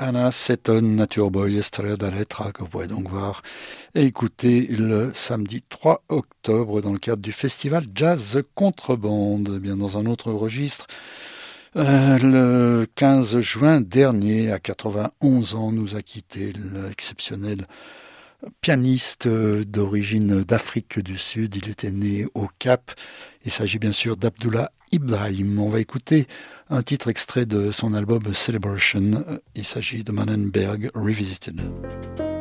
Anna Seton, Nature Boy, Estrella Letra, que vous pourrez donc voir et écouter le samedi 3 octobre dans le cadre du festival Jazz Contrebande. Bien dans un autre registre, le 15 juin dernier, à 91 ans, nous a quitté l'exceptionnel pianiste d'origine d'Afrique du Sud. Il était né au Cap. Il s'agit bien sûr d'Abdullah Ibrahim. On va écouter un titre extrait de son album Celebration. Il s'agit de Mannenberg Revisited.